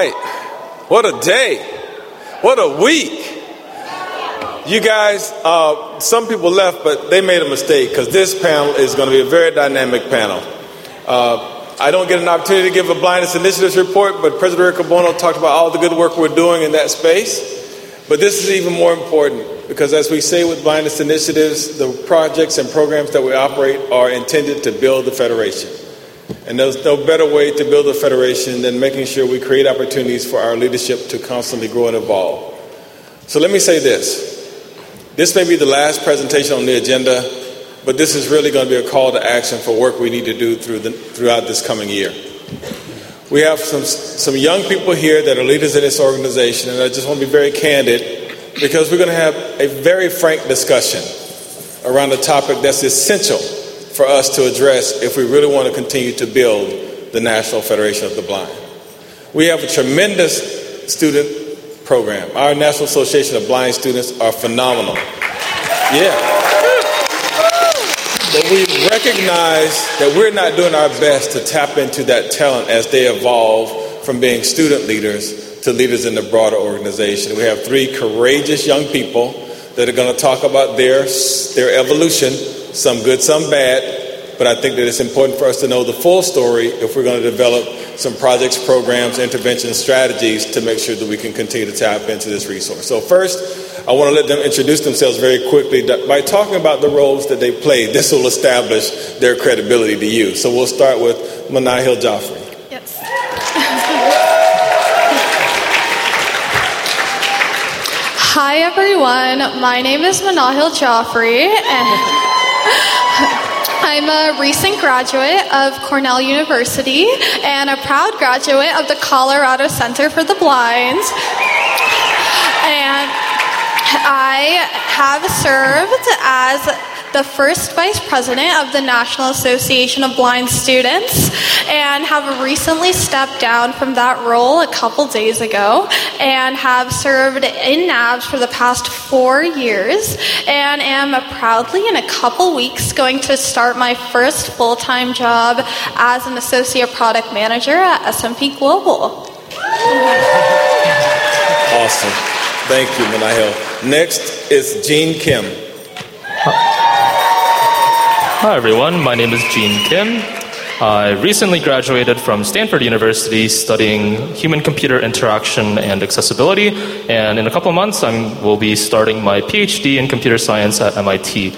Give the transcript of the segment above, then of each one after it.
right. What a day. What a week. You guys, some people left, but they made a mistake because this panel is going to be a very dynamic panel. I don't get an opportunity to give a Blindness Initiatives report, but President Rick Bono talked about all the good work we're doing in that space. But this is even more important because as we say with Blindness Initiatives, the projects and programs that we operate are intended to build the Federation. And there's no better way to build a Federation than making sure we create opportunities for our leadership to constantly grow and evolve. So let me say this. This may be the last presentation on the agenda, but this is really going to be a call to action for work we need to do throughout this coming year. We have some young people here that are leaders in this organization, and I just want to be very candid because we're going to have a very frank discussion around a topic that's essential for us to address if we really want to continue to build the National Federation of the Blind. We have a tremendous student program. Our National Association of Blind Students are phenomenal. Yeah. But we recognize that we're not doing our best to tap into that talent as they evolve from being student leaders to leaders in the broader organization. We have 3 courageous young people that are going to talk about their evolution, some good, some bad. But I think that it's important for us to know the full story if we're going to develop some projects, programs, intervention strategies to make sure that we can continue to tap into this resource. So first, I want to let them introduce themselves very quickly by talking about the roles that they play. This will establish their credibility to you. So we'll start with Manahil Jaffrey. Yes. Hi, everyone. My name is Manahil Jaffrey, and I'm a recent graduate of Cornell University and a proud graduate of the Colorado Center for the Blind. And I have served as the first vice president of the National Association of Blind Students and have recently stepped down from that role a couple days ago and have served in NABS for the past 4 years and am proudly in a couple weeks going to start my first full-time job as an associate product manager at S&P Global. Awesome. Thank you, Manahil. Next is Gene Kim. Hi everyone, my name is Gene Kim. I recently graduated from Stanford University studying human-computer interaction and accessibility, and in a couple of months I will be starting my PhD in computer science at MIT.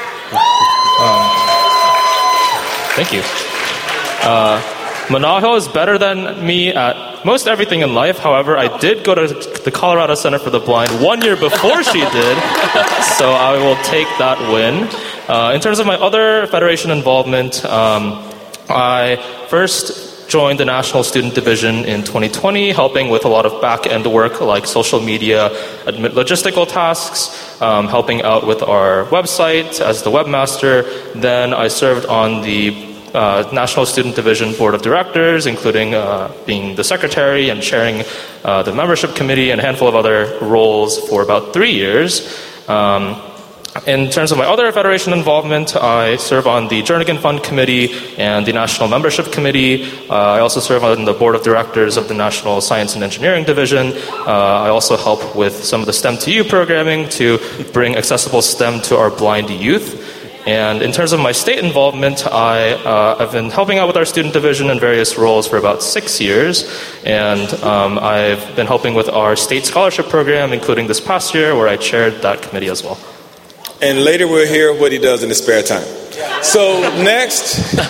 Thank you. Manahil is better than me at most everything in life. However, I did go to the Colorado Center for the Blind 1 year before she did, so I will take that win. In terms of my other Federation involvement, I first joined the National Student Division in 2020, helping with a lot of back-end work like social media, logistical tasks, helping out with our website as the webmaster. Then I served on the National Student Division Board of Directors, including being the secretary and chairing the membership committee and a handful of other roles for about 3 years. In terms of my other Federation involvement, I serve on the Jernigan Fund Committee and the National Membership Committee. I also serve on the Board of Directors of the National Science and Engineering Division. I also help with some of the STEM to You programming to bring accessible STEM to our blind youth. And in terms of my state involvement, I've been helping out with our student division in various roles for about 6 years. And I've been helping with our state scholarship program, including this past year, where I chaired that committee as well. And later we'll hear what he does in his spare time. So next